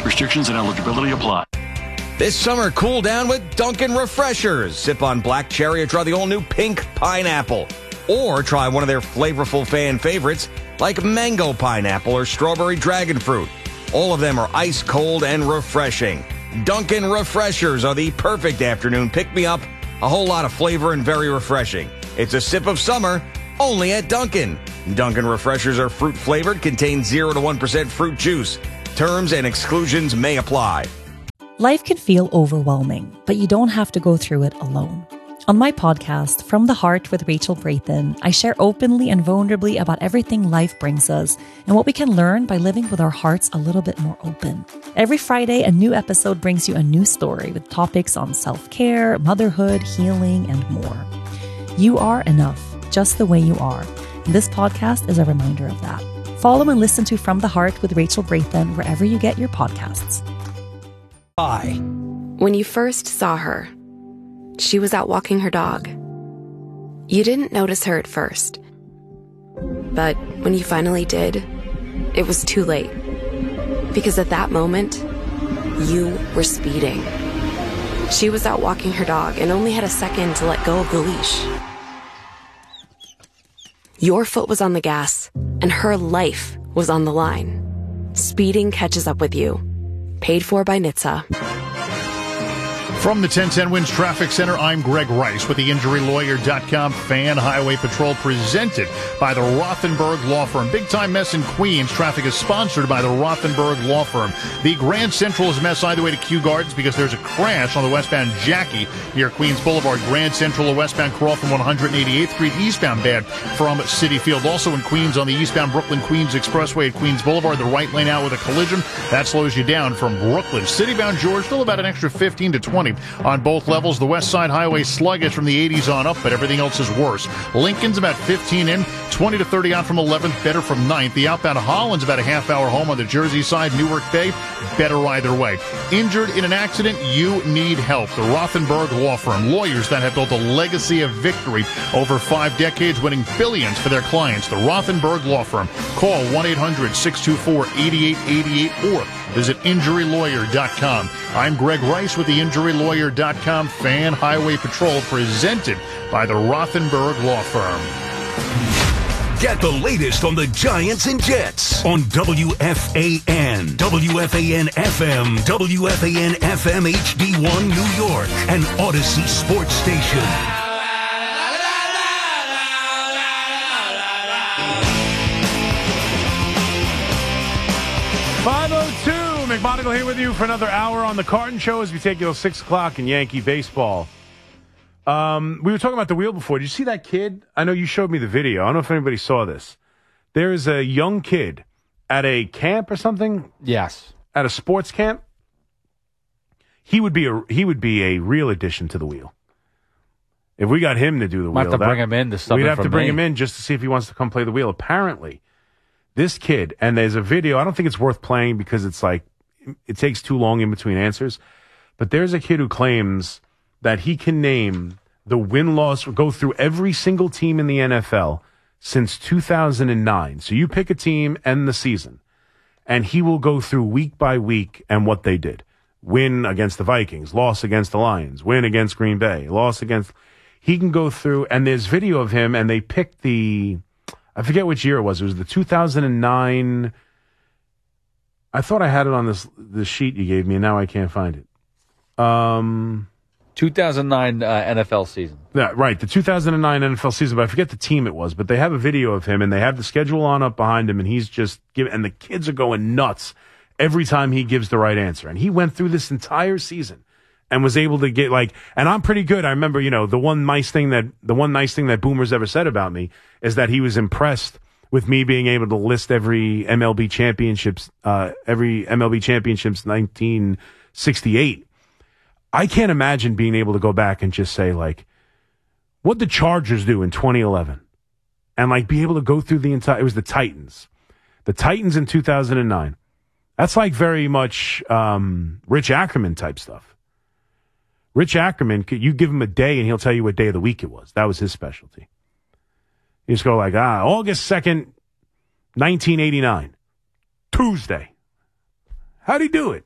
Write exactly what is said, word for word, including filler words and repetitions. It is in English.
Restrictions and eligibility apply. This summer, cool down with Dunkin' Refreshers. Sip on black cherry or try the all-new pink pineapple. Or try one of their flavorful fan favorites like mango pineapple or strawberry dragon fruit. All of them are ice cold and refreshing. Dunkin' Refreshers are the perfect afternoon pick-me-up. A whole lot of flavor and very refreshing. It's a sip of summer, only at Dunkin'. Dunkin' Refreshers are fruit-flavored, contain zero to one percent fruit juice. Terms and exclusions may apply. Life can feel overwhelming, but you don't have to go through it alone. On my podcast, From the Heart with Rachel Brathen, I share openly and vulnerably about everything life brings us and what we can learn by living with our hearts a little bit more open. Every Friday, a new episode brings you a new story with topics on self-care, motherhood, healing, and more. You are enough, just the way you are. And this podcast is a reminder of that. Follow and listen to From the Heart with Rachel Brathen wherever you get your podcasts. Bye. When you first saw her, she was out walking her dog. You didn't notice her at first. But when you finally did, it was too late. Because at that moment, you were speeding. She was out walking her dog and only had a second to let go of the leash. Your foot was on the gas, and her life was on the line. Speeding catches up with you. Paid for by N H T S A. From the ten ten Wins Traffic Center, I'm Greg Rice with the Injury Lawyer dot com Fan Highway Patrol, presented by the Rothenberg Law Firm. Big time mess in Queens. Traffic is sponsored by the Rothenberg Law Firm. The Grand Central is a mess either way to Kew Gardens because there's a crash on the westbound Jackie near Queens Boulevard. Grand Central, a westbound crawl from one hundred eighty-eighth Street, eastbound bad from City Field. Also in Queens on the eastbound Brooklyn-Queens Expressway at Queens Boulevard, the right lane out with a collision. That slows you down from Brooklyn. Citybound George, still about an extra fifteen to twenty on both levels. The West Side Highway sluggish from the eighties on up, but everything else is worse. Lincoln's about fifteen in, twenty to thirty out from eleventh, better from ninth. The outbound Holland's about a half hour home on the Jersey side. Newark Bay, better either way. Injured in an accident, you need help. The Rothenberg Law Firm, lawyers that have built a legacy of victory over five decades, winning billions for their clients. The Rothenberg Law Firm. Call one eight hundred six two four eight eight eight eight or visit injury lawyer dot com. I'm Greg Rice with the injury lawyer dot com Fan Highway Patrol, presented by the Rothenberg Law Firm. Get the latest on the Giants and Jets on W F A N, W F A N F M, W F A N F M H D one New York, and Odyssey Sports Station. five oh two, McMonagle here with you for another hour on the Carton Show as we take you till six o'clock in Yankee baseball. Um, we were talking about the wheel before. Did you see that kid? I know you showed me the video. I don't know if anybody saw this. There is a young kid at a camp or something. Yes. At a sports camp. He would be a he would be a real addition to the wheel. If we got him to do the Might wheel, have to that, bring him in to we'd have to bring me. him in just to see if he wants to come play the wheel. Apparently, this kid, and there's a video. I don't think it's worth playing because it's like it takes too long in between answers. But there's a kid who claims that he can name the win-loss, go through every single team in the N F L since two thousand nine. So you pick a team and the season, and he will go through week by week and what they did. Win against the Vikings, loss against the Lions, win against Green Bay, loss against... He can go through, and there's video of him, and they picked the... I forget which year it was. It was the two thousand nine... I thought I had it on this this sheet you gave me, and now I can't find it. Um... two thousand nine uh, N F L season. Yeah, right, the two thousand nine N F L season, but I forget the team it was. But they have a video of him, and they have the schedule on up behind him, and he's just giving, and the kids are going nuts every time he gives the right answer. And he went through this entire season and was able to get like, and I'm pretty good. I remember, you know, the one nice thing that the one nice thing that Boomer's ever said about me is that he was impressed with me being able to list every M L B championships, uh, every M L B championships nineteen sixty-eight. I can't imagine being able to go back and just say, like, what the Chargers do in twenty eleven. And, like, be able to go through the entire... It was the Titans. The Titans in two thousand nine. That's, like, very much um, Rich Ackerman type stuff. Rich Ackerman, you give him a day and he'll tell you what day of the week it was. That was his specialty. You just go like, ah, August second, nineteen eighty-nine. Tuesday. How'd he do it?